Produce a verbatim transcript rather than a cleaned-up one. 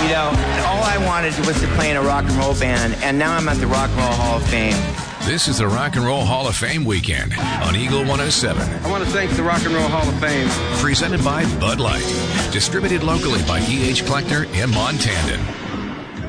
You know, all I wanted was to play in a rock and roll band, and now I'm at the Rock and Roll Hall of Fame. This is the Rock and Roll Hall of Fame weekend on Eagle one oh seven. I want to thank the Rock and Roll Hall of Fame. Presented by Bud Light. Distributed locally by E H Kleckner in Montandon.